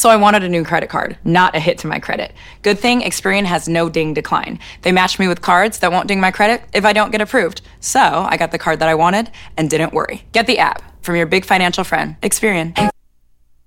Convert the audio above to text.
So I wanted a new credit card, not a hit to my credit. Good thing Experian has no ding decline. They match me with cards that won't ding my credit if I don't get approved. So I got the card that I wanted and didn't worry. Get the app from your big financial friend, Experian.